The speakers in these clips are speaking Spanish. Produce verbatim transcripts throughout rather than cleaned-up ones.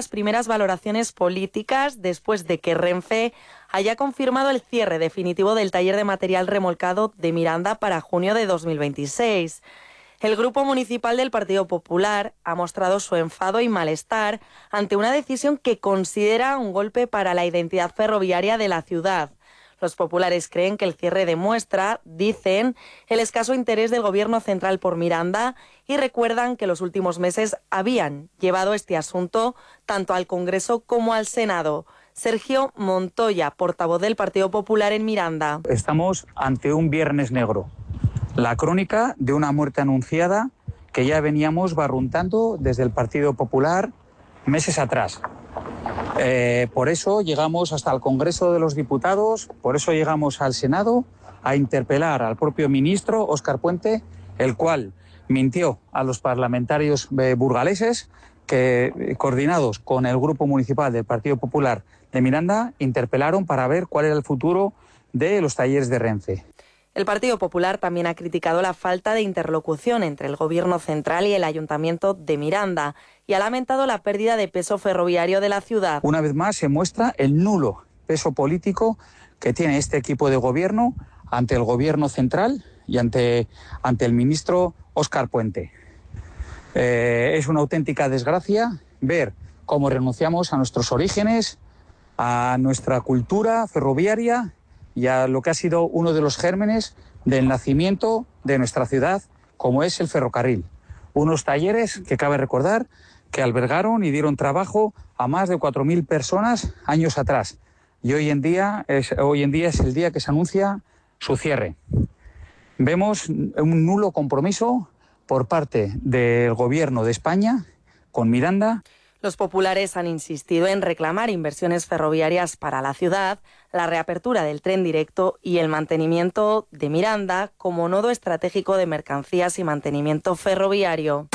las primeras valoraciones políticas después de que Renfe haya confirmado el cierre definitivo del taller de material remolcado de Miranda para junio de dos mil veintiséis. El Grupo Municipal del Partido Popular ha mostrado su enfado y malestar ante una decisión que considera un golpe para la identidad ferroviaria de la ciudad. Los populares creen que el cierre demuestra, dicen, el escaso interés del Gobierno central por Miranda y recuerdan que los últimos meses habían llevado este asunto tanto al Congreso como al Senado. Sergio Montoya, portavoz del Partido Popular en Miranda. Estamos ante un viernes negro, la crónica de una muerte anunciada que ya veníamos barruntando desde el Partido Popular meses atrás. Eh, por eso llegamos hasta el Congreso de los Diputados, por eso llegamos al Senado a interpelar al propio ministro Óscar Puente, el cual mintió a los parlamentarios eh, burgaleses que, eh, coordinados con el Grupo Municipal del Partido Popular de Miranda, interpelaron para ver cuál era el futuro de los talleres de Renfe. El Partido Popular también ha criticado la falta de interlocución entre el Gobierno central y el Ayuntamiento de Miranda y ha lamentado la pérdida de peso ferroviario de la ciudad. Una vez más se muestra el nulo peso político que tiene este equipo de gobierno ante el Gobierno central y ante, ante el ministro Óscar Puente. Eh, es una auténtica desgracia ver cómo renunciamos a nuestros orígenes, a nuestra cultura ferroviaria y a lo que ha sido uno de los gérmenes del nacimiento de nuestra ciudad, como es el ferrocarril. Unos talleres que cabe recordar que albergaron y dieron trabajo a más de cuatro mil personas años atrás. Y hoy en día es, hoy en día es el día que se anuncia su cierre. Vemos un nulo compromiso por parte del Gobierno de España con Miranda. Los populares han insistido en reclamar inversiones ferroviarias para la ciudad, la reapertura del tren directo y el mantenimiento de Miranda como nodo estratégico de mercancías y mantenimiento ferroviario.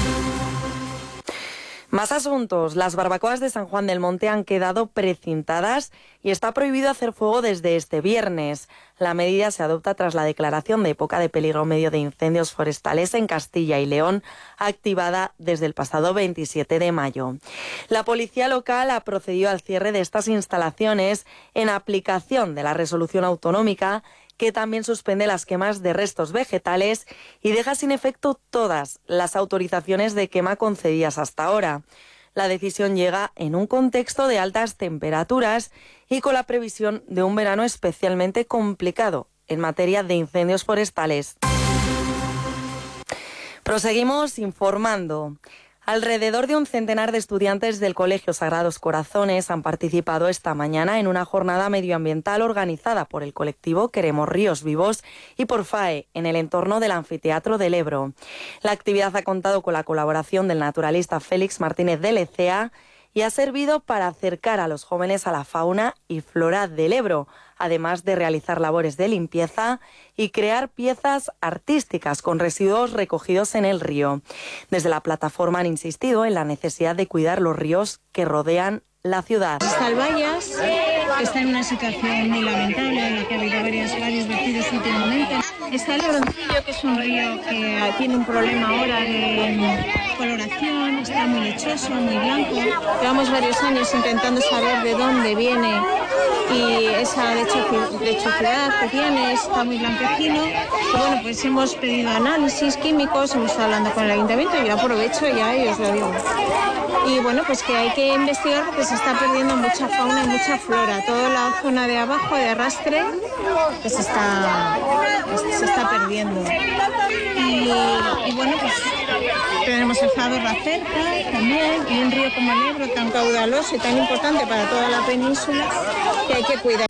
Más asuntos. Las barbacoas de San Juan del Monte han quedado precintadas y está prohibido hacer fuego desde este viernes. La medida se adopta tras la declaración de época de peligro medio de incendios forestales en Castilla y León, activada desde el pasado veintisiete de mayo. La policía local ha procedido al cierre de estas instalaciones en aplicación de la resolución autonómica que también suspende las quemas de restos vegetales y deja sin efecto todas las autorizaciones de quema concedidas hasta ahora. La decisión llega en un contexto de altas temperaturas y con la previsión de un verano especialmente complicado en materia de incendios forestales. Proseguimos informando. Alrededor de un centenar de estudiantes del Colegio Sagrados Corazones han participado esta mañana en una jornada medioambiental organizada por el colectivo Queremos Ríos Vivos y por FAE en el entorno del Anfiteatro del Ebro. La actividad ha contado con la colaboración del naturalista Félix Martínez de Lecea y ha servido para acercar a los jóvenes a la fauna y flora del Ebro, además de realizar labores de limpieza y crear piezas artísticas con residuos recogidos en el río. Desde la plataforma han insistido en la necesidad de cuidar los ríos que rodean la ciudad. Salvallas está en una situación muy lamentable en la que ha habido varios, varios vertidos últimamente. Está el Lebroncillo, que es un río que tiene un problema ahora de coloración, está muy lechoso, muy blanco. Llevamos varios años intentando saber de dónde viene y esa lechosidad que tiene, está muy blanquecino. Y bueno, pues hemos pedido análisis químicos, hemos estado hablando con el ayuntamiento y yo aprovecho ya y os lo digo. Y bueno, pues que hay que investigar porque se está perdiendo mucha fauna y mucha flora. Toda la zona de abajo de arrastre que se está, se está perdiendo. Y, y bueno, pues tenemos el Zadorra cerca también y un río como el Ebro tan caudaloso y tan importante para toda la península que hay que cuidar.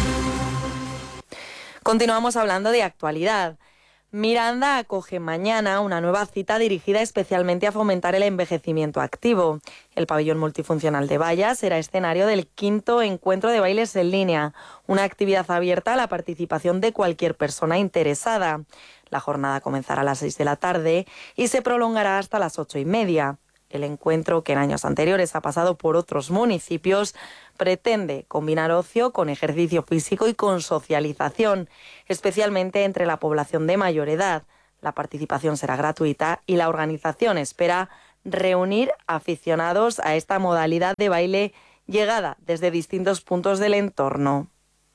Continuamos hablando de actualidad. Miranda acoge mañana una nueva cita dirigida especialmente a fomentar el envejecimiento activo. El pabellón multifuncional de Vallas será escenario del quinto encuentro de bailes en línea, una actividad abierta a la participación de cualquier persona interesada. La jornada comenzará a las seis de la tarde y se prolongará hasta las ocho y media. El encuentro, que en años anteriores ha pasado por otros municipios, pretende combinar ocio con ejercicio físico y con socialización, especialmente entre la población de mayor edad. La participación será gratuita y la organización espera reunir aficionados a esta modalidad de baile llegada desde distintos puntos del entorno.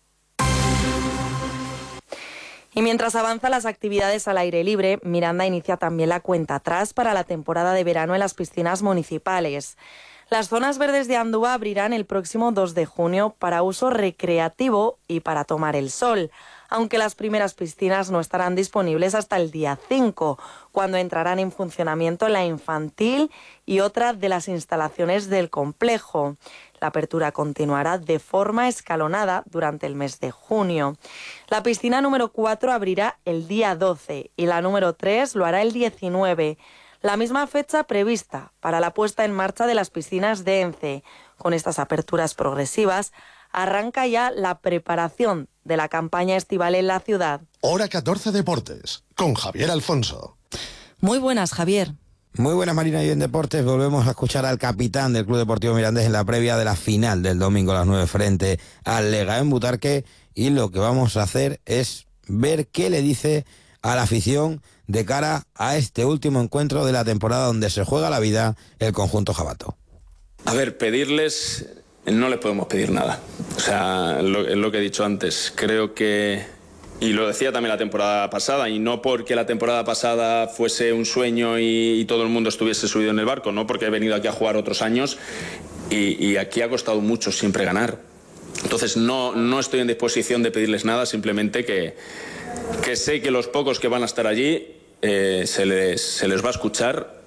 Y mientras avanzan las actividades al aire libre, Miranda inicia también la cuenta atrás para la temporada de verano en las piscinas municipales. Las zonas verdes de Andúa abrirán el próximo dos de junio para uso recreativo y para tomar el sol, aunque las primeras piscinas no estarán disponibles hasta el día cinco, cuando entrarán en funcionamiento la infantil y otra de las instalaciones del complejo. La apertura continuará de forma escalonada durante el mes de junio. La piscina número cuatro abrirá el día doce y la número tres lo hará el diecinueve. La misma fecha prevista para la puesta en marcha de las piscinas de Ence. Con estas aperturas progresivas arranca ya la preparación de la campaña estival en la ciudad. Hora catorce Deportes, con Javier Alfonso. Muy buenas, Javier. Muy buenas, Marina, y en Deportes volvemos a escuchar al capitán del Club Deportivo Mirandés en la previa de la final del domingo a las nueve frente al Lega en Butarque, y lo que vamos a hacer es ver qué le dice a la afición de cara a este último encuentro de la temporada donde se juega la vida el conjunto jabato. A ver, pedirles, no les podemos pedir nada. O sea, lo, es lo que he dicho antes. Creo que, y lo decía también la temporada pasada, y no porque la temporada pasada fuese un sueño y, y todo el mundo estuviese subido en el barco, no porque he venido aquí a jugar otros años y, y aquí ha costado mucho siempre ganar. Entonces no, no estoy en disposición de pedirles nada, simplemente que, que sé que los pocos que van a estar allí eh, se, les, se les va a escuchar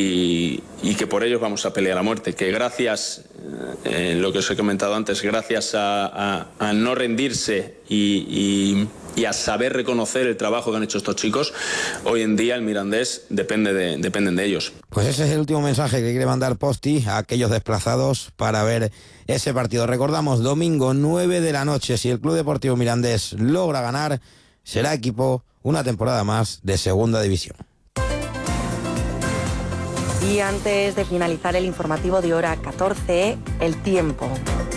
y, y que por ellos vamos a pelear a muerte. Que gracias, eh, lo que os he comentado antes, gracias a, a, a no rendirse y, y, y a saber reconocer el trabajo que han hecho estos chicos, hoy en día el Mirandés depende de, dependen de ellos. Pues ese es el último mensaje que quiere mandar Posti a aquellos desplazados para ver ese partido. Recordamos, domingo nueve de la noche, si el Club Deportivo Mirandés logra ganar, será equipo una temporada más de Segunda División. Y antes de finalizar el informativo de hora catorce, el tiempo.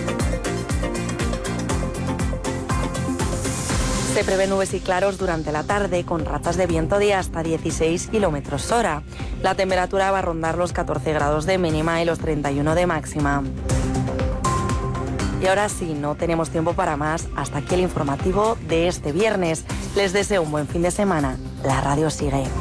Se prevén nubes y claros durante la tarde con rachas de viento de hasta dieciséis kilómetros hora. La temperatura va a rondar los catorce grados de mínima y los treinta y uno de máxima. Y ahora sí, no tenemos tiempo para más. Hasta aquí el informativo de este viernes. Les deseo un buen fin de semana. La radio sigue.